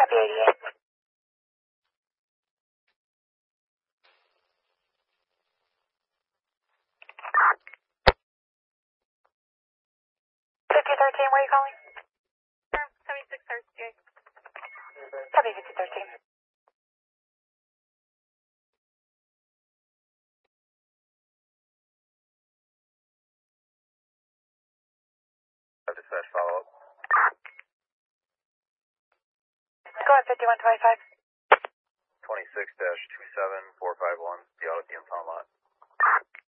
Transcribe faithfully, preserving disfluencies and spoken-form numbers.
Copy eighty-eight. fifty thirteen, where are you calling? seventy-six thirty-eight. Copy fifty thirteen. Dispatch follow-up. Go ahead, fifty-one twenty-five. twenty-six dash two seven four five one, the auto D M pound lot.